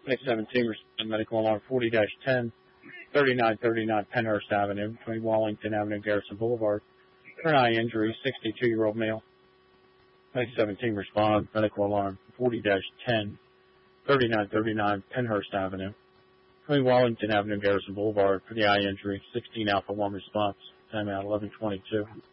17 respond medical alarm 40-10, 3939 Penhurst Avenue between Wallington Avenue and Garrison Boulevard. For an eye injury, 62-year-old male. 17 respond medical alarm 40-10, 3939 Penhurst Avenue between Wallington Avenue and Garrison Boulevard. For the eye injury, 16 Alpha 1 response. Time out 11:22.